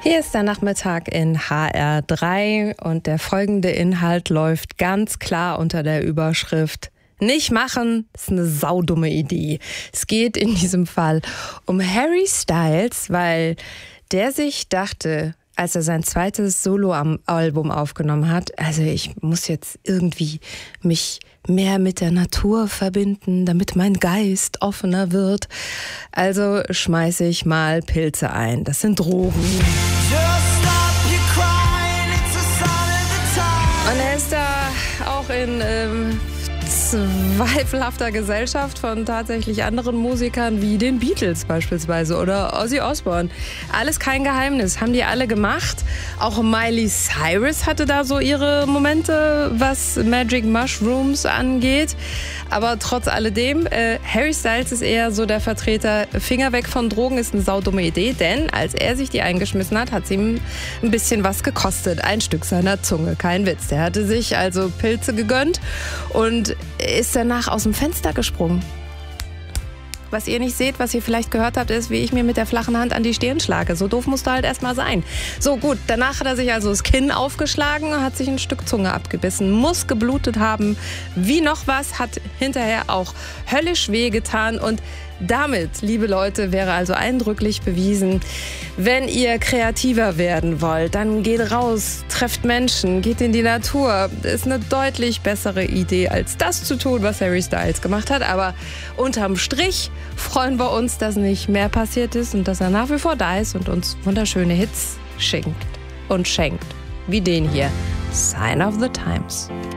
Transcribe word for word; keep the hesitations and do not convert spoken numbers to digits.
Hier ist der Nachmittag in H R drei und der folgende Inhalt läuft ganz klar unter der Überschrift Nicht machen, ist eine saudumme Idee. Es geht in diesem Fall um Harry Styles, weil der sich dachte, als er sein zweites Soloalbum aufgenommen hat, also ich muss jetzt irgendwie mich mehr mit der Natur verbinden, damit mein Geist offener wird. Also schmeiße ich mal Pilze ein. Das sind Drogen. Und er ist da auch in ähm, zweifelhafter Gesellschaft von tatsächlich anderen Musikern wie den Beatles beispielsweise oder Ozzy Osbourne. Alles kein Geheimnis, haben die alle gemacht. Auch Miley Cyrus hatte da so ihre Momente, was Magic Mushrooms angeht. Aber trotz alledem, äh, Harry Styles ist eher so der Vertreter, Finger weg von Drogen ist eine saudumme Idee, denn als er sich die eingeschmissen hat, hat es ihm ein bisschen was gekostet. Ein Stück seiner Zunge, kein Witz. Der hatte sich also Pilze gegönnt und ist danach aus dem Fenster gesprungen. Was ihr nicht seht, was ihr vielleicht gehört habt, ist, wie ich mir mit der flachen Hand an die Stirn schlage. So doof musst du halt erstmal sein. So gut, danach hat er sich also das Kinn aufgeschlagen, hat sich ein Stück Zunge abgebissen, muss geblutet haben, wie noch was, hat hinterher auch höllisch wehgetan und damit, liebe Leute, wäre also eindrücklich bewiesen, wenn ihr kreativer werden wollt, dann geht raus, trefft Menschen, geht in die Natur. Das ist eine deutlich bessere Idee, als das zu tun, was Harry Styles gemacht hat. Aber unterm Strich freuen wir uns, dass nicht mehr passiert ist und dass er nach wie vor da ist und uns wunderschöne Hits schenkt und schenkt. Wie den hier, Sign of the Times.